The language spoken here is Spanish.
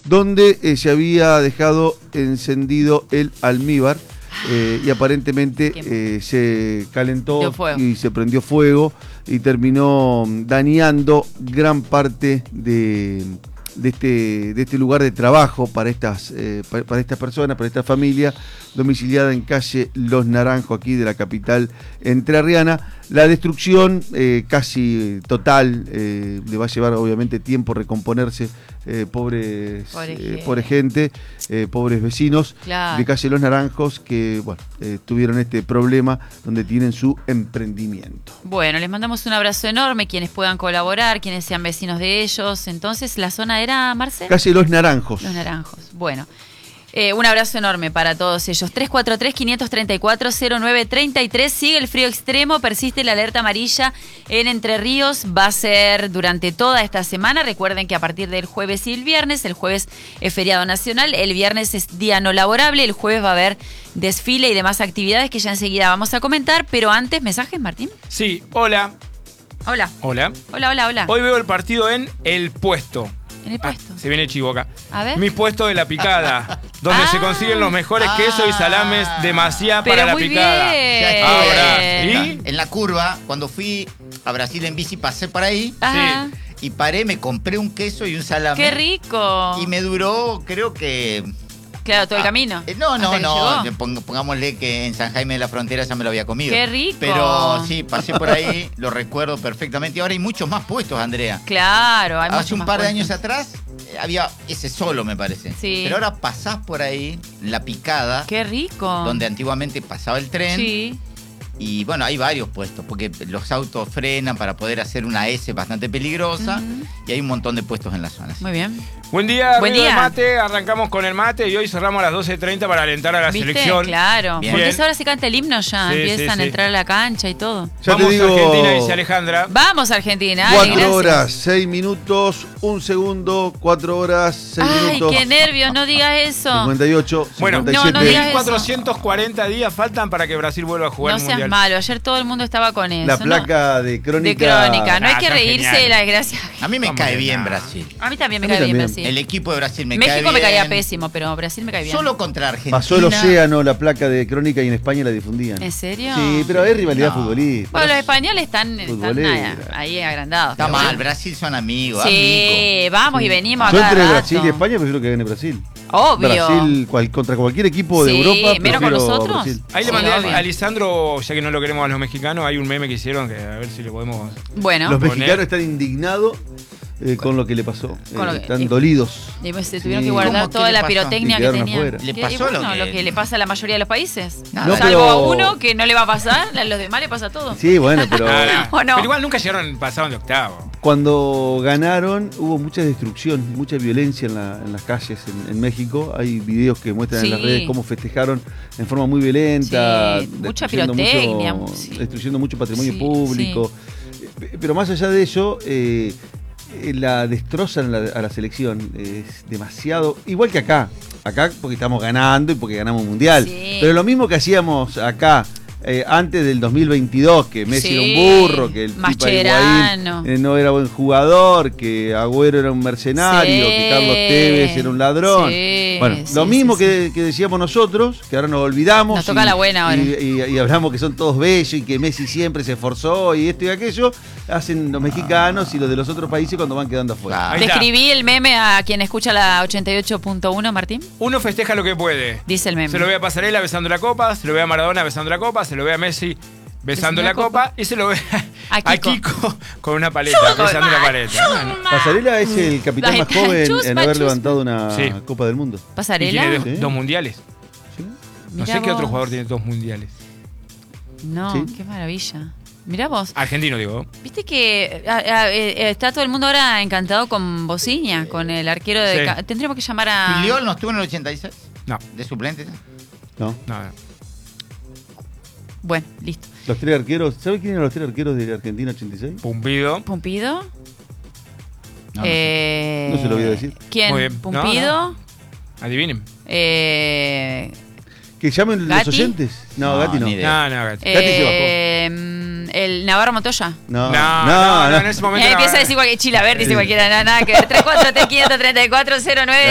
donde se había dejado encendido el almíbar y aparentemente se calentó y se prendió fuego y terminó dañando gran parte de este lugar de trabajo para estas personas, para esta familia domiciliada en calle Los Naranjos, aquí de la capital entrerriana. La destrucción casi total, le va a llevar obviamente tiempo recomponerse, pobre gente, pobres vecinos de calle Los Naranjos que tuvieron este problema donde tienen su emprendimiento. Bueno, les mandamos un abrazo enorme, quienes puedan colaborar, quienes sean vecinos de ellos. Entonces, ¿la zona era, Marcel? Calle Los Naranjos. Los Naranjos, bueno. Un abrazo enorme para todos ellos. 343-534-0933. Sigue el frío extremo, persiste la alerta amarilla en Entre Ríos. Va a ser durante toda esta semana. Recuerden que a partir del jueves y el jueves es feriado nacional, el viernes es día no laborable, el jueves va a haber desfile y demás actividades que ya enseguida vamos a comentar. Pero antes, ¿mensajes, Martín? Sí, hola. Hola. Hola. Hola. Hoy veo el partido en El Puesto. En El Puesto. Se viene chivo acá. A ver. Mi puesto de la picada, donde se consiguen los mejores quesos y salames demasiado para la picada. Bien. Ahora, ¿y? En la curva, cuando fui a Brasil en bici, pasé por ahí. Ajá. Sí. Y paré, me compré un queso y un salame. ¡Qué rico! Y me duró, creo que... Claro, todo el camino. No. ¿Hasta que Pongámosle que en San Jaime de la Frontera ya me lo había comido. ¡Qué rico! Pero sí, pasé por ahí, lo recuerdo perfectamente. Y ahora hay muchos más puestos, Andrea. Claro, hay Hace muchos un par de más años atrás había ese solo, me parece. Sí. Pero ahora pasás por ahí, La Picada. ¡Qué rico! Donde antiguamente pasaba el tren. Sí. Y bueno, hay varios puestos, porque los autos frenan para poder hacer una S bastante peligrosa. Y hay un montón de puestos en la zona. Muy bien. Buen día, Buen Río día. de Mate. Arrancamos con el mate y hoy cerramos a las 12:30 para alentar a la ¿Viste? selección. Claro. Bien. Porque ahora se canta el himno ya. Sí, Empiezan a entrar a la cancha y todo. Ya Vamos te digo, a Argentina, dice Alejandra. Vamos, Argentina. 4 horas, 6 minutos, 1 segundo, 4 horas, 6 minutos. Ay, qué nervios, no digas eso. 58, Bueno, 57. no digas eso. 1440 días faltan para que Brasil vuelva a jugar No el seas Mundial. malo. Ayer todo el mundo estaba con eso. La ¿no? placa de crónica. De crónica. No hay que son reírse geniales. de la desgracia. A mí me Vamos cae bien, bien no. Brasil. A mí también me A mí cae bien también. Brasil. El equipo de Brasil me cae bien. México me caía pésimo, pero Brasil me cae bien. Solo contra Argentina. Pasó el océano, la placa de crónica y en España la difundían. ¿En serio? Sí, pero hay rivalidad No. futbolística. Bueno, los españoles están Futbolera. ahí agrandados. Está pero mal, bueno. Brasil son amigos. Sí, vamos y venimos Yo acá. entre Brasil y España prefiero que gane Brasil. Obvio. Brasil contra cualquier equipo de Sí, Europa. menos con prefiero nosotros. Brasil. Ahí le Sí, mandé obvio. a Lisandro, ya que no lo queremos a los mexicanos, hay un meme que hicieron que a ver si le podemos... Bueno. Los Poner- mexicanos están indignados con lo que le pasó. Con lo que- Están dolidos. Y pues se tuvieron Sí. que guardar ¿Cómo? ¿Qué toda le la pasó? pirotecnia Y que quedaron tenían. afuera. ¿Le Y pasó bueno, lo lo que- que le pasa a la mayoría de los países. No, Salvo pero- a uno que no le va a pasar, a los demás le pasa todo. Sí, bueno, pero ¿O no? Pero igual nunca pasaron de octavo. cuando ganaron hubo mucha destrucción, mucha violencia en las calles en México. Hay videos que muestran en las Sí. redes cómo festejaron en forma muy violenta. Sí, mucha destruyendo pirotecnia, mucho- sí. Destruyendo mucho patrimonio Sí, público. Pero más allá de eso, la destrozan a la selección. Es demasiado. Igual que acá. Acá porque estamos ganando y porque ganamos un mundial. Sí. Pero lo mismo que hacíamos acá. Antes del 2022, que Messi Sí. era un burro, que el Pipa Mascherano. Higuaín no era buen jugador, que Agüero era un mercenario, Sí. que Carlos Tevez era un ladrón. Sí, Bueno, sí, lo mismo sí, que decíamos nosotros, que ahora nos olvidamos. Nos toca la buena ahora. Y hablamos que son todos bellos y que Messi siempre se esforzó y esto y aquello, hacen los mexicanos y los de los otros países cuando van quedando afuera. Ahí Te está. escribí el meme a quien escucha la 88.1, Martín. Uno festeja lo que puede. Dice el meme. Se lo ve a Pasarela besando la copa, se lo ve a Maradona besando la copa, se lo ve a Messi besando la copa y se lo ve A a Kiko. Kiko con una paleta, besando una paleta. Bueno, Pasarela es el capitán Ay, más joven chusma, en haber chusma. levantado una Sí. Copa del Mundo. y ¿Pasarela? tiene Sí. dos mundiales. ¿Sí? No Mirá sé qué otro vos. jugador tiene dos mundiales. No, Sí. qué maravilla. Mirá vos. Argentino, digo. Viste que está todo el mundo ahora encantado con Bociña, con el arquero de... Sí. Tendríamos que llamar a... ¿Filiol no estuvo en el 86? No, ¿De suplente? ¿No? no. Bueno, listo. Los tres arqueros, ¿sabe quién eran los tres arqueros de Argentina 86? Pumpido. ¿Pumpido? No, No se lo voy a decir. ¿Quién? Muy bien. ¿Pumpido? Adivinen. Que llamen ¿Gatti? los oyentes. No, No, Gatti no. ni idea. No, Gatti. Gatti se El Navarro Montoya. No, en ese momento. Empieza a decir cualquier chila, a ver, dice Sí. cualquiera, nada que ver. 343-534-09